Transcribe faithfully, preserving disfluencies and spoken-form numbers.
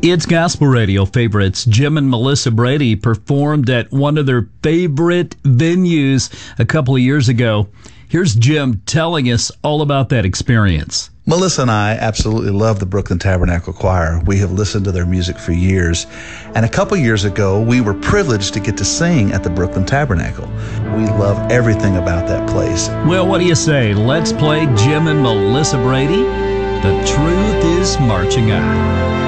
It's Gospel Radio favorites. Jim and Melissa Brady performed at one of their favorite venues a couple of years ago. Here's Jim telling us all about that experience. Melissa and I absolutely love the Brooklyn Tabernacle Choir. We have listened to their music for years. And a couple years ago, we were privileged to get to sing at the Brooklyn Tabernacle. We love everything about that place. Well, what do you say? Let's play Jim and Melissa Brady. The Truth is Marching On.